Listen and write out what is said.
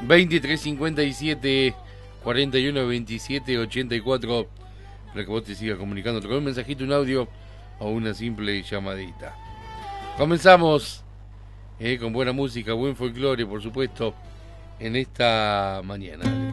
2357 41 27 84 para que vos te sigas comunicando con un mensajito, un audio o una simple llamadita. Comenzamos con buena música, buen folclore, por supuesto, en esta mañana.